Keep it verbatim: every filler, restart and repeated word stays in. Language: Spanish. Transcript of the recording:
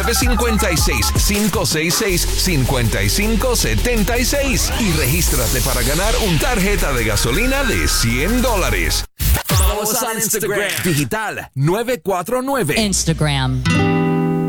cinco seis, cinco seis seis, cinco cinco siete seis y regístrate para ganar un tarjeta de gasolina de cien dólares. Follow us on Instagram. Digital nueve cuatro nueve. Instagram.